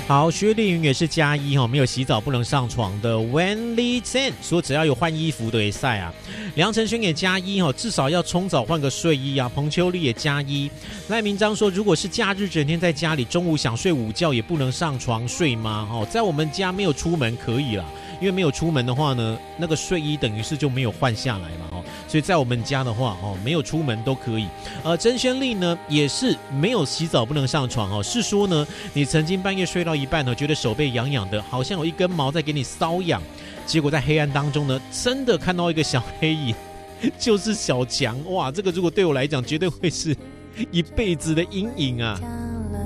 好，薛丽云也是加一没有洗澡不能上床的。Wendy Chen 说只要有换衣服都会晒啊。梁承轩也加一至少要冲澡换个睡衣啊。彭秋丽也加一。赖明章说如果是假日整天在家里，中午想睡午觉也不能上床睡吗？在我们家没有出门可以啦，因为没有出门的话呢，那个睡衣等于是就没有换下来嘛所以在我们家的话没有出门都可以。曾轩丽呢也是没有洗澡不能上床是说呢你曾经半夜睡到一半觉得手背痒痒的，好像有一根毛在给你瘙痒，结果在黑暗当中呢真的看到一个小黑影，就是小强。哇，这个如果对我来讲绝对会是一辈子的阴影啊。